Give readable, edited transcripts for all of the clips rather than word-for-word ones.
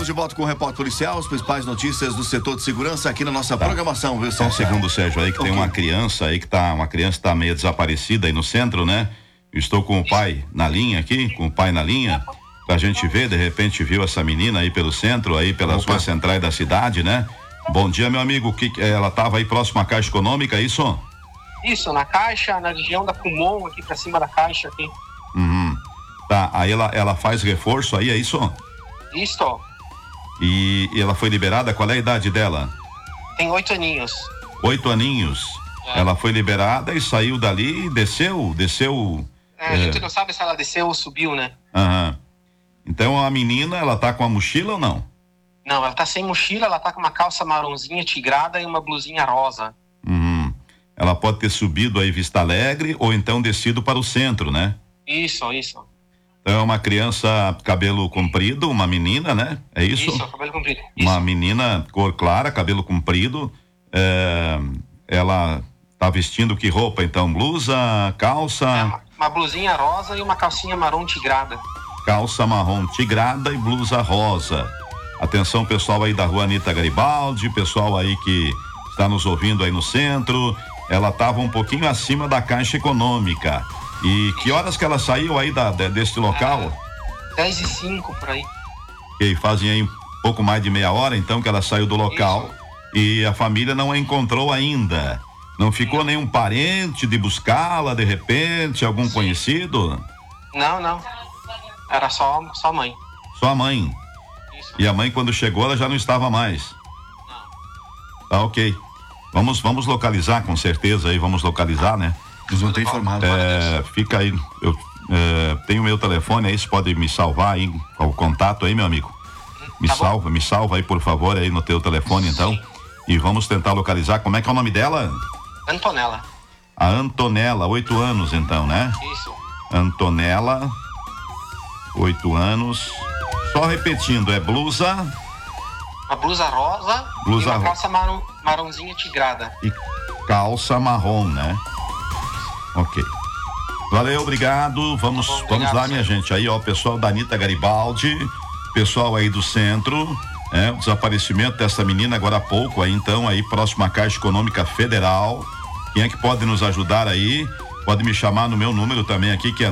de volta com o Repórter Policial, as principais notícias do setor de segurança aqui na nossa programação, viu, Só um segundo, Sérgio, aí que tem uma criança aí que uma criança tá meio desaparecida aí no centro, né? Eu estou com o pai na linha aqui, pra gente ver, de repente viu essa menina aí pelo centro, aí pelas ruas centrais da cidade, né? Bom dia, meu amigo, ela tava aí próximo à Caixa Econômica, é isso? Isso, na Caixa, na região da Kumon, aqui pra cima da Caixa, aqui. Tá, aí ela faz reforço aí, é isso? Isso. E ela foi liberada, qual é a idade dela? Tem 8 aninhos. 8 aninhos. É. Ela foi liberada e saiu dali e desceu. A gente não sabe se ela desceu ou subiu, né? Então a menina, ela tá com a mochila ou não? Não, ela tá sem mochila, ela tá com uma calça marronzinha tigrada e uma blusinha rosa. Ela pode ter subido aí Vista Alegre ou então descido para o centro, né? Isso. Então é uma criança cabelo comprido, uma menina, né? É isso? Isso, cabelo comprido. Uma menina cor clara, cabelo comprido. Ela tá vestindo que roupa então? Blusa, calça? Uma blusinha rosa e uma calcinha marrom tigrada. Calça marrom tigrada e blusa rosa. Atenção, pessoal aí da rua Anita Garibaldi, pessoal aí que está nos ouvindo aí no centro. Ela estava um pouquinho acima da Caixa Econômica. E que horas que ela saiu aí deste local? 10h05 por aí. E fazem aí um pouco mais de meia hora então que ela saiu do local. Isso. E a família não a encontrou ainda. Não ficou nenhum parente de buscá-la de repente, algum conhecido? Não. Era só mãe. Só a mãe? Isso. E a mãe quando chegou ela já não estava mais? Não. Tá, ok. Vamos localizar com certeza aí, vamos localizar, né? Eles vão ter informado. Fica aí, eu tenho meu telefone aí, você pode me salvar aí, o contato aí, meu amigo. Me salva aí, por favor, aí no teu telefone, então. Sim. E vamos tentar localizar, como é que é o nome dela? Antonella. A Antonella, 8 anos então, né? Isso. Antonella, 8 anos. Só repetindo, é blusa... Uma blusa rosa e uma calça marronzinha tigrada. E calça marrom, né? Ok. Valeu, obrigado. Vamos lá, minha gente. Aí, ó, o pessoal da Anita Garibaldi, pessoal aí do centro, o desaparecimento dessa menina agora há pouco, aí então, aí próximo à Caixa Econômica Federal. Quem é que pode nos ajudar aí? Pode me chamar no meu número também aqui, que é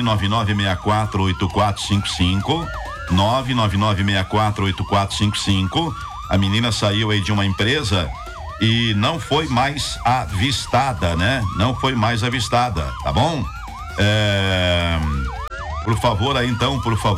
999648455. 999648455. A menina saiu aí de uma empresa e não foi mais avistada, né? Não foi mais avistada, tá bom? Por favor aí então,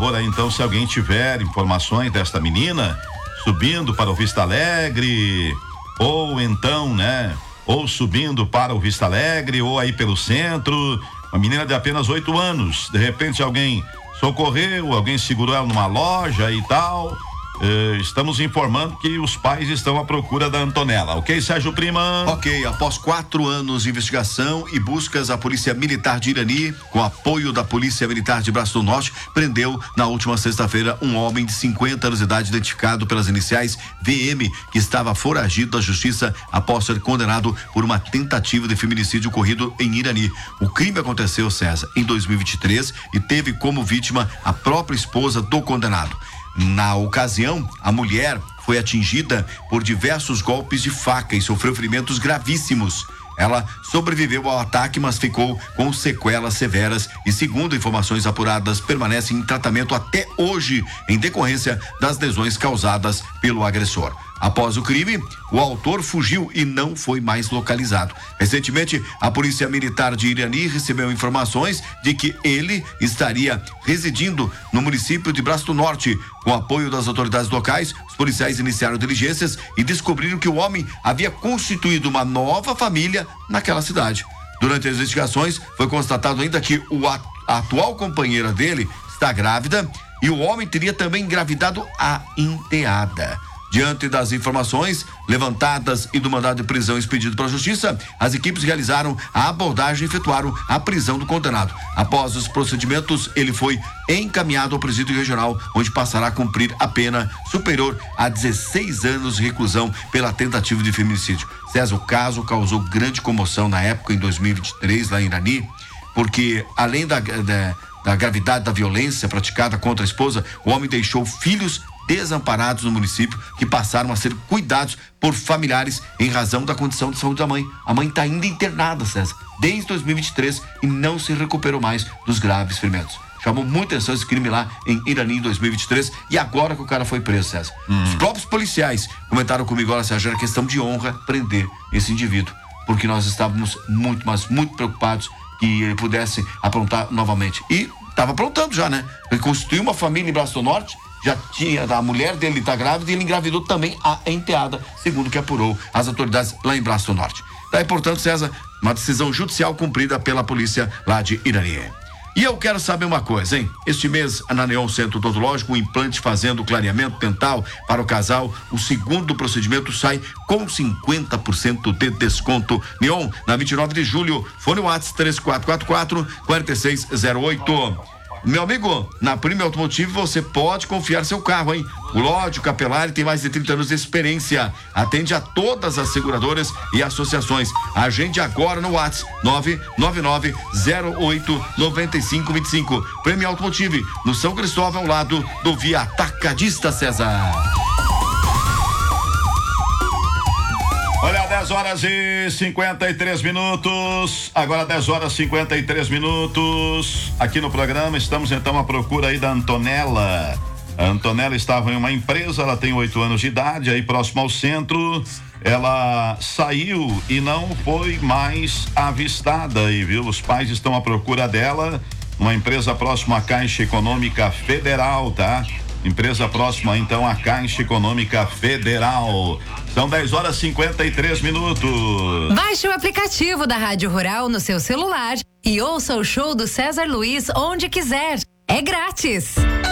se alguém tiver informações desta menina subindo para o Vista Alegre, ou então, né? Ou subindo para o Vista Alegre, ou aí pelo centro, uma menina de apenas 8 anos, de repente alguém socorreu, alguém segurou ela numa loja e tal. Estamos informando que os pais estão à procura da Antonella, ok, Sérgio Prima? Ok, após 4 anos de investigação e buscas, a Polícia Militar de Irani, com apoio da Polícia Militar de Braço do Norte, prendeu na última sexta-feira um homem de 50 anos de idade, identificado pelas iniciais VM, que estava foragido da justiça após ser condenado por uma tentativa de feminicídio ocorrido em Irani. O crime aconteceu, César, em 2023 e teve como vítima a própria esposa do condenado. Na ocasião, a mulher foi atingida por diversos golpes de faca e sofreu ferimentos gravíssimos. Ela sobreviveu ao ataque, mas ficou com sequelas severas e, segundo informações apuradas, permanece em tratamento até hoje em decorrência das lesões causadas pelo agressor. Após o crime, o autor fugiu e não foi mais localizado. Recentemente, a Polícia Militar de Irani recebeu informações de que ele estaria residindo no município de Braço do Norte. Com apoio das autoridades locais, os policiais iniciaram diligências e descobriram que o homem havia constituído uma nova família naquela cidade. Durante as investigações, foi constatado ainda que a atual companheira dele está grávida e o homem teria também engravidado a enteada. Diante das informações levantadas e do mandado de prisão expedido pela Justiça, as equipes realizaram a abordagem e efetuaram a prisão do condenado. Após os procedimentos, ele foi encaminhado ao presídio regional, onde passará a cumprir a pena superior a 16 anos de reclusão pela tentativa de feminicídio. César, o caso causou grande comoção na época, em 2023, lá em Irani, porque além da gravidade da violência praticada contra a esposa, o homem deixou filhos desamparados no município que passaram a ser cuidados por familiares em razão da condição de saúde da mãe. A mãe está ainda internada, César, desde 2023 e não se recuperou mais dos graves ferimentos. Chamou muita atenção esse crime lá em Irani em 2023 e agora que o cara foi preso, César. Os próprios policiais comentaram comigo, olha, Sérgio, era questão de honra prender esse indivíduo, porque nós estávamos muito, mas muito preocupados que ele pudesse aprontar novamente. E estava aprontando já, né? Ele constituiu uma família em Braço do Norte, já tinha, a mulher dele está grávida e ele engravidou também a enteada, segundo que apurou as autoridades lá em Braço do Norte. Daí, portanto, César, uma decisão judicial cumprida pela polícia lá de Irani. E eu quero saber uma coisa, hein? Este mês, na Neon Centro Odontológico, um implante fazendo clareamento dental para o casal, o segundo procedimento sai com 50% de desconto. Neon, na 29 de julho, fone WhatsApp 3444-4608. Meu amigo, na Prime Automotive você pode confiar seu carro, hein? O Lódio Capelari tem mais de 30 anos de experiência. Atende a todas as seguradoras e associações. Agende agora no WhatsApp 999089525. Prime Automotive, no São Cristóvão, ao lado do Via Atacadista, César. Olha, 10 horas e 53 minutos. Agora 10 horas e 53 minutos. Aqui no programa estamos então à procura aí da Antonella. A Antonella estava em uma empresa, ela tem 8 anos de idade, aí próximo ao centro. Ela saiu e não foi mais avistada aí, viu? Os pais estão à procura dela. Uma empresa próxima à Caixa Econômica Federal, tá? Empresa próxima então à Caixa Econômica Federal. São 10 horas e 53 minutos. Baixe o aplicativo da Rádio Rural no seu celular e ouça o show do César Luiz onde quiser. É grátis.